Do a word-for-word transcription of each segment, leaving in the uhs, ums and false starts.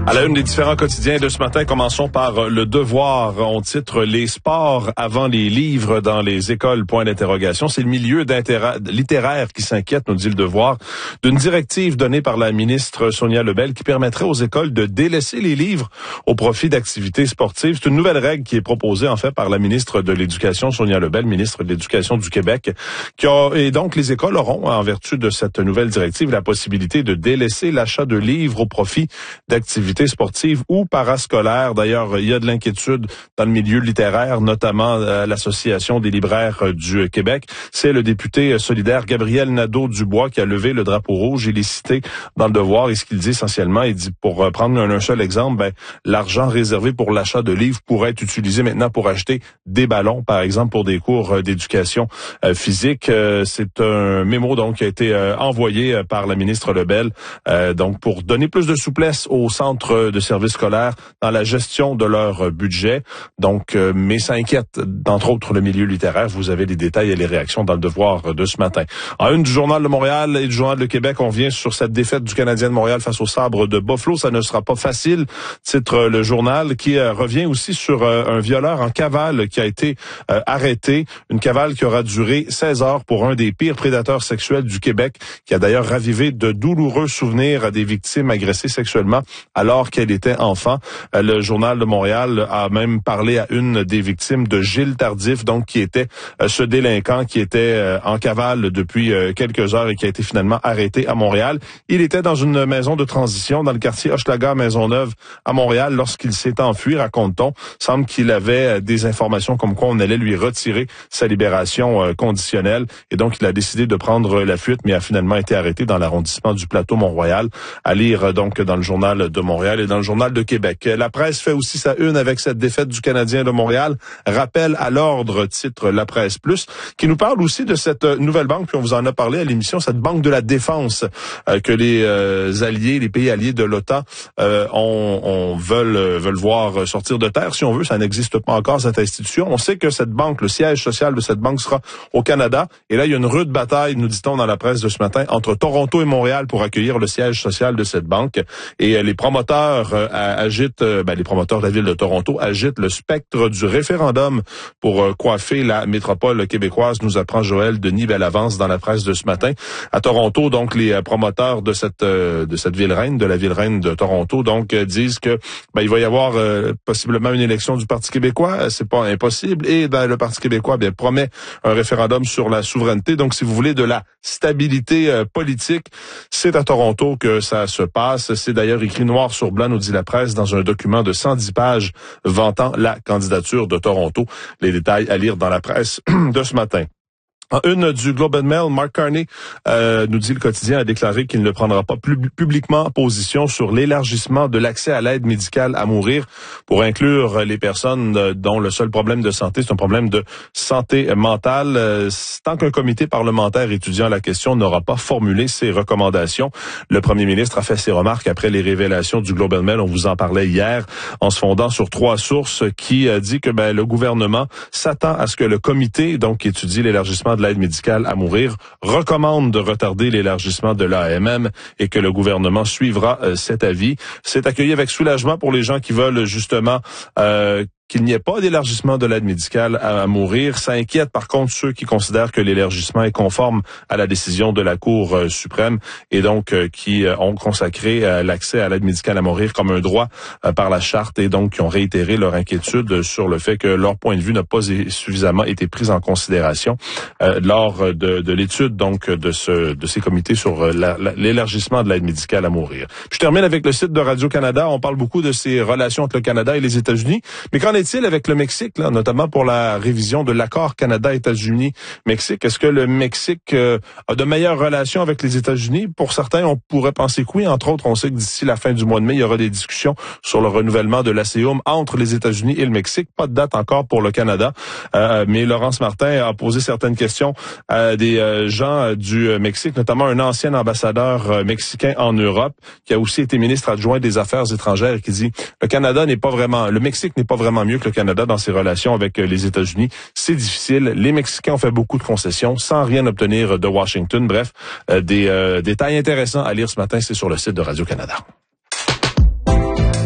À la une des différents quotidiens de ce matin, commençons par Le Devoir. On titre « Les sports avant les livres dans les écoles ». Point d'interrogation. C'est le milieu littéraire qui s'inquiète, nous dit Le Devoir, d'une directive donnée par la ministre Sonia Lebel qui permettrait aux écoles de délaisser les livres au profit d'activités sportives. C'est une nouvelle règle qui est proposée en fait par la ministre de l'Éducation, Sonia Lebel, ministre de l'Éducation du Québec. Qui a, et donc, les écoles auront, en vertu de cette nouvelle directive, la possibilité de délaisser l'achat de livres au profit d'activités sportives ou parascolaires. D'ailleurs, il y a de l'inquiétude dans le milieu littéraire, notamment à l'Association des libraires du Québec. C'est le député solidaire Gabriel Nadeau-Dubois qui a levé le drapeau rouge. Il est cité dans Le Devoir et ce qu'il dit essentiellement, il dit, pour prendre un, un seul exemple, ben, l'argent réservé pour l'achat de livres pourrait être utilisé maintenant pour acheter des ballons, par exemple, pour des cours d'éducation euh, physique. Euh, c'est un mémo donc qui a été euh, envoyé par la ministre Lebel, euh, donc pour donner plus de souplesse aux centres de services scolaires dans la gestion de leur budget. Donc, euh, mais ça inquiète, d'entre autres, le milieu littéraire. Vous avez les détails et les réactions dans Le Devoir de ce matin. En une du Journal de Montréal et du Journal de Québec, on vient sur cette défaite du Canadien de Montréal face au Sabre de Buffalo. Ça ne sera pas facile, titre le journal, qui euh, revient aussi sur euh, un violeur en cavale qui a été euh, arrêté. Une cavale qui aura duré seize heures pour un des pires prédateurs sexuels du Québec, qui a d'ailleurs ravivé de douloureux souvenirs à des victimes agressées sexuellement alors qu'elle était enfant. Le Journal de Montréal a même parlé à une des victimes de Gilles Tardif, donc qui était ce délinquant qui était en cavale depuis quelques heures et qui a été finalement arrêté à Montréal. Il était dans une maison de transition dans le quartier Hochelaga Maisonneuve à Montréal lorsqu'il s'est enfui, raconte-t-on. Semble qu'il avait des informations comme quoi on allait lui retirer sa libération conditionnelle et donc il a décidé de prendre la fuite mais a finalement été arrêté dans l'arrondissement du Plateau-Mont-Royal. À lire donc dans le Journal de Montréal et dans le Journal de Québec. La presse fait aussi sa une avec cette défaite du Canadien de Montréal. Rappel à l'ordre, titre La Presse Plus, qui nous parle aussi de cette nouvelle banque, puis on vous en a parlé à l'émission, cette banque de la défense euh, que les euh, alliés, les pays alliés de l'OTAN euh, on, on veulent, veulent voir sortir de terre, si on veut. Ça n'existe pas encore, cette institution. On sait que cette banque, le siège social de cette banque sera au Canada. Et là, il y a une rude bataille, nous dit-on dans la presse de ce matin, entre Toronto et Montréal pour accueillir le siège social de cette banque. Et euh, les promoteurs Euh, agitent, euh, ben, les promoteurs de la ville de Toronto agitent le spectre du référendum pour euh, coiffer la métropole québécoise, nous apprend Joël Denis Bellavance dans la presse de ce matin. À Toronto, donc, les euh, promoteurs de cette euh, de cette ville reine, de la ville reine de Toronto, donc, euh, disent que ben, il va y avoir euh, possiblement une élection du Parti québécois. C'est pas impossible. Et ben, le Parti québécois ben, promet un référendum sur la souveraineté. Donc, si vous voulez de la stabilité euh, politique, c'est à Toronto que ça se passe. C'est d'ailleurs écrit noir sur blanc, nous dit la presse, dans un document de cent dix pages vantant la candidature de Toronto. Les détails à lire dans la presse de ce matin. En une du Globe and Mail, Mark Carney, euh, nous dit le quotidien, a déclaré qu'il ne prendra pas pub- publiquement position sur l'élargissement de l'accès à l'aide médicale à mourir pour inclure les personnes euh, dont le seul problème de santé, c'est un problème de santé mentale. Euh, tant qu'un comité parlementaire étudiant la question n'aura pas formulé ses recommandations, le premier ministre a fait ses remarques après les révélations du Globe and Mail. On vous en parlait hier, en se fondant sur trois sources qui euh, dit que ben, le gouvernement s'attend à ce que le comité, donc qui étudie l'élargissement de l'aide médicale à mourir, recommande de retarder l'élargissement de l'A M M et que le gouvernement suivra euh, cet avis. C'est accueilli avec soulagement pour les gens qui veulent justement euh, qu'il n'y ait pas d'élargissement de l'aide médicale à, à mourir. Ça inquiète par contre ceux qui considèrent que l'élargissement est conforme à la décision de la Cour euh, suprême et donc euh, qui euh, ont consacré euh, l'accès à l'aide médicale à mourir comme un droit euh, par la charte et donc qui ont réitéré leur inquiétude sur le fait que leur point de vue n'a pas suffisamment été pris en considération euh, lors de, de l'étude donc de ce de ces comités sur la, la, l'élargissement de l'aide médicale à mourir. Je termine avec le site de Radio-Canada. On parle beaucoup de ces relations entre le Canada et les États-Unis, mais quand est-il avec le Mexique, là, notamment pour la révision de l'accord Canada-États-Unis-Mexique? Est-ce que le Mexique euh, a de meilleures relations avec les États-Unis? Pour certains, on pourrait penser que oui. Entre autres, on sait que d'ici la fin du mois de mai, il y aura des discussions sur le renouvellement de l'A C E U M entre les États-Unis et le Mexique. Pas de date encore pour le Canada, euh, mais Laurence Martin a posé certaines questions à des euh, gens du Mexique, notamment un ancien ambassadeur euh, mexicain en Europe, qui a aussi été ministre adjoint des Affaires étrangères, qui dit le Canada n'est pas vraiment, le Mexique n'est pas vraiment mieux que le Canada dans ses relations avec les États-Unis. C'est difficile. Les Mexicains ont fait beaucoup de concessions sans rien obtenir de Washington. Bref, euh, des euh, détails intéressants à lire ce matin, c'est sur le site de Radio-Canada.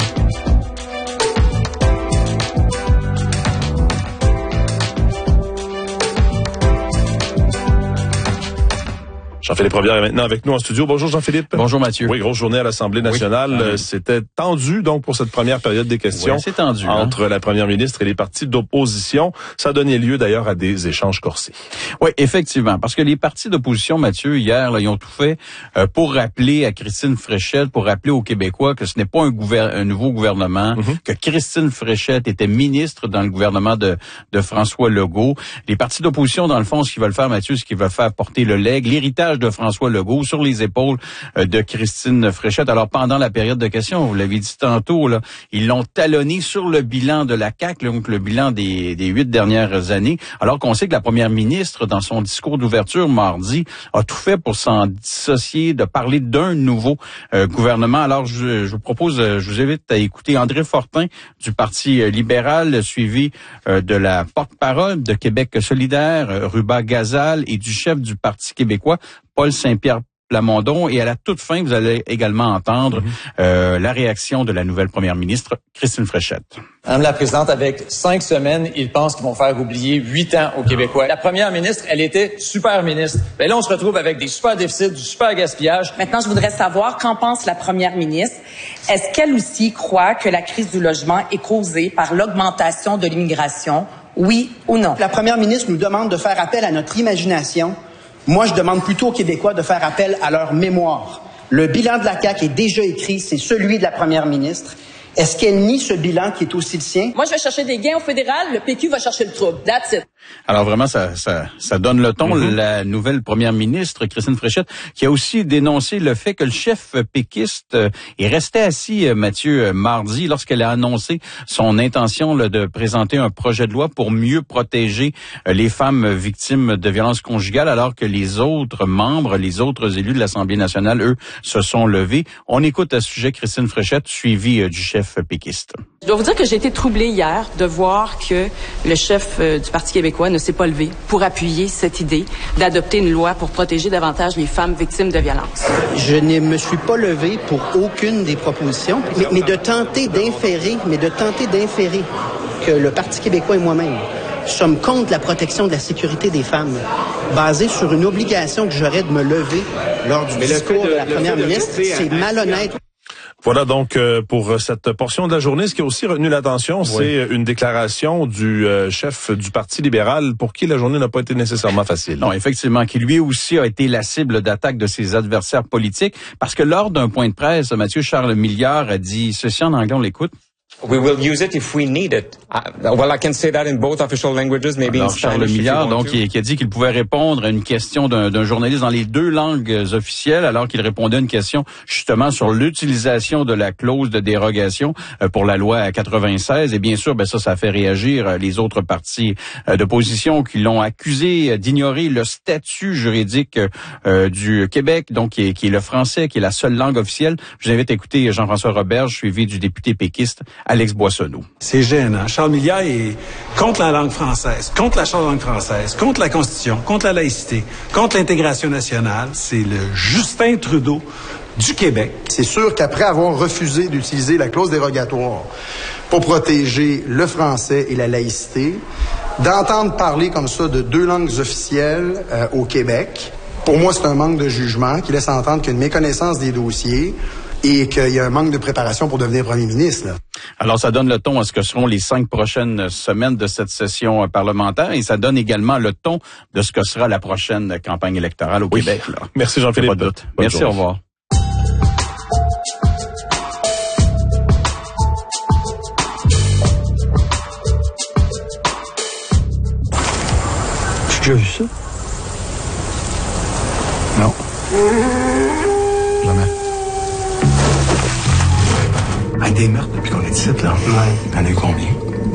Jean-Philippe Robillard est maintenant avec nous en studio. Bonjour Jean-Philippe. Bonjour Mathieu. Oui, grosse journée à l'Assemblée nationale. Oui. Euh, C'était tendu donc pour cette première période des questions. Oui, c'est tendu. Entre hein? la première ministre et les partis d'opposition. Ça a donné lieu d'ailleurs à des échanges corsés. Oui, effectivement. Parce que les partis d'opposition, Mathieu, hier, là, ils ont tout fait euh, pour rappeler à Christine Fréchette, pour rappeler aux Québécois que ce n'est pas un, gouver- un nouveau gouvernement, mm-hmm. que Christine Fréchette était ministre dans le gouvernement de, de François Legault. Les partis d'opposition, dans le fond, ce qu'ils veulent faire, Mathieu, c'est qu'ils veulent faire porter le legs, l'héritage de François Legault sur les épaules de Christine Fréchette. Alors, pendant la période de questions, vous l'avez dit tantôt, là, ils l'ont talonné sur le bilan de la C A Q, donc le bilan des, des huit dernières années, alors qu'on sait que la première ministre, dans son discours d'ouverture mardi, a tout fait pour s'en dissocier, de parler d'un nouveau euh, gouvernement. Alors, je, je vous propose, je vous invite à écouter André Fortin du Parti libéral, suivi euh, de la porte-parole de Québec solidaire, euh, Ruba Gazal, et du chef du Parti québécois, Paul Saint-Pierre Plamondon. Et à la toute fin, vous allez également entendre mm-hmm. euh, la réaction de la nouvelle première ministre, Christine Fréchette. Madame la Présidente, avec cinq semaines, ils pensent qu'ils vont faire oublier huit ans aux Québécois. La première ministre, elle était super ministre. Mais là, on se retrouve avec des super déficits, du super gaspillage. Maintenant, je voudrais savoir qu'en pense la première ministre. Est-ce qu'elle aussi croit que la crise du logement est causée par l'augmentation de l'immigration? Oui ou non? La première ministre nous demande de faire appel à notre imagination. Moi, je demande plutôt aux Québécois de faire appel à leur mémoire. Le bilan de la C A Q est déjà écrit, c'est celui de la première ministre. Est-ce qu'elle nie ce bilan qui est aussi le sien? Moi, je vais chercher des gains au fédéral, le P Q va chercher le trouble. That's it. Alors vraiment, ça, ça, ça donne le ton. Mm-hmm. La nouvelle première ministre, Christine Fréchette, qui a aussi dénoncé le fait que le chef péquiste est resté assis, Mathieu, mardi, lorsqu'elle a annoncé son intention là, de présenter un projet de loi pour mieux protéger les femmes victimes de violences conjugales, alors que les autres membres, les autres élus de l'Assemblée nationale, eux, se sont levés. On écoute à ce sujet Christine Fréchette, suivie du chef péquiste. Je dois vous dire que j'ai été troublée hier de voir que le chef du Parti québécois ne s'est pas levé pour appuyer cette idée d'adopter une loi pour protéger davantage les femmes victimes de violences. Je ne me suis pas levé pour aucune des propositions, mais, mais de tenter d'inférer, mais de tenter d'inférer que le Parti québécois et moi-même sommes contre la protection de la sécurité des femmes, basée sur une obligation que j'aurais de me lever lors du mais discours de, de la première ministre, c'est malhonnête. Voilà donc euh, pour cette portion de la journée. Ce qui a aussi retenu l'attention, oui. c'est une déclaration du euh, chef du Parti libéral pour qui la journée n'a pas été nécessairement facile. Non, effectivement, qui lui aussi a été la cible d'attaque de ses adversaires politiques, parce que lors d'un point de presse, Mathieu Charles Milliard a dit ceci en anglais, on l'écoute. We will use it if we need it. Uh, well, I can say that in both official languages, maybe Alors, in Spanish. Charles Milliard, donc, qui, qui a dit qu'il pouvait répondre à une question d'un, d'un journaliste dans les deux langues officielles, alors qu'il répondait à une question justement sur l'utilisation de la clause de dérogation pour la loi quatre-vingt-seize. Et bien sûr, ben ça, ça a fait réagir les autres partis d'opposition qui l'ont accusé d'ignorer le statut juridique euh, du Québec, donc qui est, qui est le français, qui est la seule langue officielle. Je vous invite à écouter Jean-François Roberge, suivi du député péquiste Alex Boissonneau. C'est gênant. Charles Milliard est contre la langue française, contre la charte de la langue française, contre la Constitution, contre la laïcité, contre l'intégration nationale. C'est le Justin Trudeau du Québec. C'est sûr qu'après avoir refusé d'utiliser la clause dérogatoire pour protéger le français et la laïcité, d'entendre parler comme ça de deux langues officielles euh, au Québec, pour moi, c'est un manque de jugement qui laisse entendre qu'il y a une méconnaissance des dossiers et qu'il y a un manque de préparation pour devenir premier ministre. Là. Alors, ça donne le ton à ce que seront les cinq prochaines semaines de cette session parlementaire et ça donne également le ton de ce que sera la prochaine campagne électorale au oui. Québec. Là. Merci Jean-Philippe. Pas de doute. Merci, journée. Au revoir. Tu as vu ça? Non. Jamais. Ah, des meurtres depuis qu'on est ici, là. Ouais. Il y en a eu combien?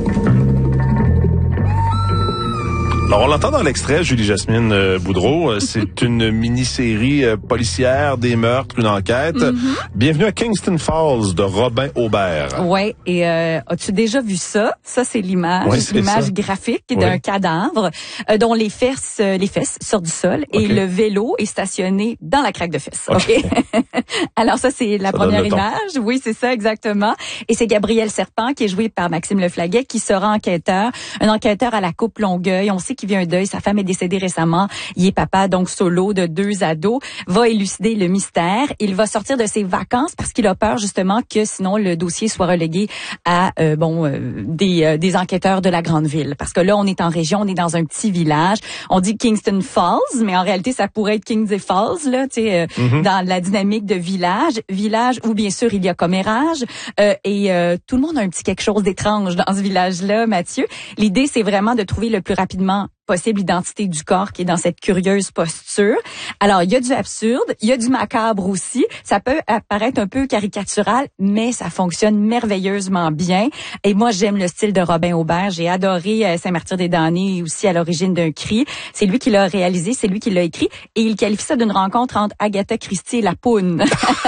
Alors, on l'entend dans l'extrait, Julie-Jasmine euh, Boudreau. C'est une mini-série euh, policière, des meurtres, une enquête. Mm-hmm. Bienvenue à Kingston Falls de Robin Aubert. Oui, et euh, as-tu déjà vu ça? Ça, c'est l'image, ouais, c'est l'image ça. graphique d'un oui. cadavre euh, dont les fesses, euh, les fesses sortent du sol okay. et le vélo est stationné dans la craque de fesses. OK? okay? Alors ça, c'est la ça première image. Oui, c'est ça, exactement. Et c'est Gabriel Serpent qui est joué par Maxime Leflaguet qui sera enquêteur, un enquêteur à la Coupe Longueuil. On sait qu'il qui vit un deuil. Sa femme est décédée récemment. Il est papa, donc solo de deux ados. Va élucider le mystère. Il va sortir de ses vacances parce qu'il a peur justement que sinon le dossier soit relégué à euh, bon euh, des euh, des enquêteurs de la grande ville. Parce que là, on est en région, on est dans un petit village. On dit Kingston Falls, mais en réalité, ça pourrait être Kings et Falls, là, tu sais, euh, mm-hmm. dans la dynamique de village. Village où, bien sûr, il y a commérage. Euh, et euh, tout le monde a un petit quelque chose d'étrange dans ce village-là, Mathieu. L'idée, c'est vraiment de trouver le plus rapidement possible l'identité du corps qui est dans cette curieuse posture. Alors, il y a du absurde, il y a du macabre aussi. Ça peut apparaître un peu caricatural, mais ça fonctionne merveilleusement bien. Et moi, j'aime le style de Robin Aubert. J'ai adoré Saint-Martyr-des-Damnés, aussi à l'origine d'un cri. C'est lui qui l'a réalisé, c'est lui qui l'a écrit. Et il qualifie ça d'une rencontre entre Agatha Christie et la Poune.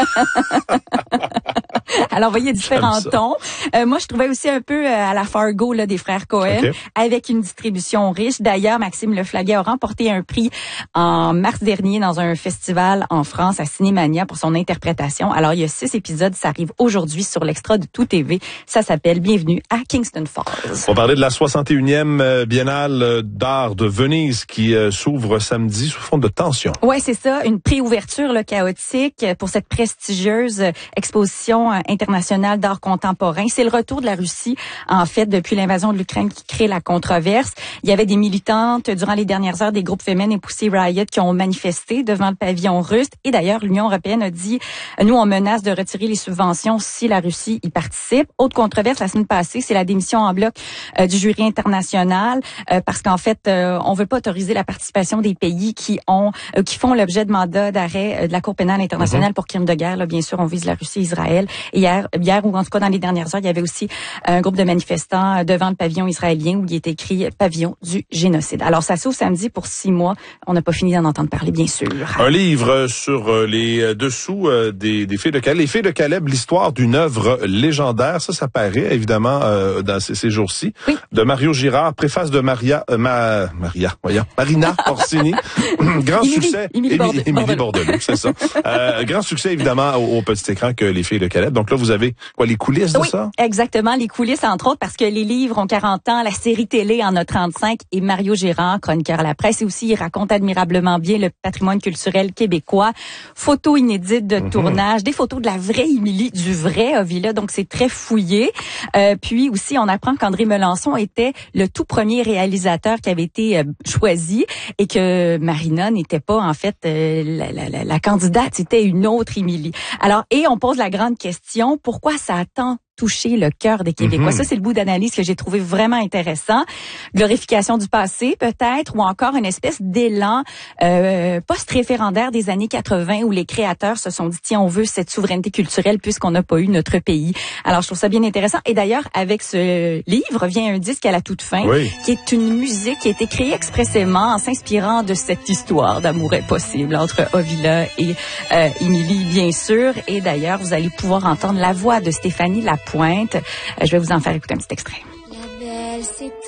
Alors, vous voyez, différents tons. Euh, moi, je trouvais aussi un peu à la Fargo là, des frères Cohen, okay. avec une distribution riche. D'ailleurs, Maxime Leflaguet a remporté un prix en mars dernier dans un festival en France à Cinémania pour son interprétation. Alors, il y a six épisodes. Ça arrive aujourd'hui sur l'Extra de Tout T V. Ça s'appelle Bienvenue à Kingston Falls. On parlait de la soixante et unième Biennale d'art de Venise qui euh, s'ouvre samedi sous fond de tension. Ouais, c'est ça. Une préouverture là, chaotique pour cette prestigieuse exposition internationale d'art contemporain. C'est le retour de la Russie, en fait, depuis l'invasion de l'Ukraine qui crée la controverse. Il y avait des militantes durant les dernières heures des groupes féminins et Pussy Riot qui ont manifesté devant le pavillon russe. Et d'ailleurs, l'Union européenne a dit, nous, on menace de retirer les subventions si la Russie y participe. Autre controverse la semaine passée, c'est la démission en bloc euh, du jury international euh, parce qu'en fait, euh, on veut pas autoriser la participation des pays qui ont euh, qui font l'objet de mandats d'arrêt euh, de la Cour pénale internationale mm-hmm. pour crimes de guerre. Là, bien sûr, on vise la Russie et Israël. Et hier, hier, ou en tout cas dans les dernières heures, il y avait aussi un groupe de manifestants devant le pavillon israélien où il est écrit « Pavillon du génocide ». Alors, ça s'ouvre samedi pour six mois. On n'a pas fini d'en entendre parler, bien sûr. Un livre sur les dessous des, des filles de Caleb. Les filles de Caleb, l'histoire d'une œuvre légendaire. Ça, ça paraît, évidemment, euh, dans ces, ces jours-ci. Oui. De Mario Girard, préface de Maria... Euh, ma, Maria, voyons. Marina Orsini. Grand Émilie, succès. Émilie Bordelot. Émilie Bordelot, c'est ça. Euh, grand succès, évidemment, au, au petit écran que les filles de Caleb. Donc là, vous avez quoi, les coulisses de oui, ça? Exactement, les coulisses, entre autres, parce que les livres ont quarante ans, la série télé en a trente-cinq, et Mario Girard, chroniqueur à la presse, et aussi, il raconte admirablement bien le patrimoine culturel québécois. Photos inédites de mm-hmm. tournage, des photos de la vraie Émilie, du vrai Ovila, donc c'est très fouillé. Euh, puis aussi, on apprend qu'André Melançon était le tout premier réalisateur qui avait été euh, choisi et que Marina n'était pas, en fait, euh, la, la, la, la candidate, c'était une autre Émilie. Alors, et on pose la grande question, pourquoi ça a tant toucher le cœur des Québécois. Mm-hmm. Ça, c'est le bout d'analyse que j'ai trouvé vraiment intéressant. Glorification du passé, peut-être, ou encore une espèce d'élan euh, post-référendaire des années quatre-vingts où les créateurs se sont dit, tiens, on veut cette souveraineté culturelle puisqu'on n'a pas eu notre pays. Alors, je trouve ça bien intéressant. Et d'ailleurs, avec ce livre, vient un disque à la toute fin, oui. qui est une musique qui a été créée expressément en s'inspirant de cette histoire d'amour impossible entre Ovila et euh, Émilie, bien sûr. Et d'ailleurs, vous allez pouvoir entendre la voix de Stéphanie Lapointe. Pointe. Je vais vous en faire écouter un petit extrait. La belle s'est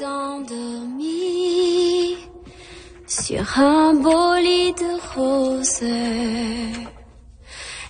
endormie sur un beau lit de roses.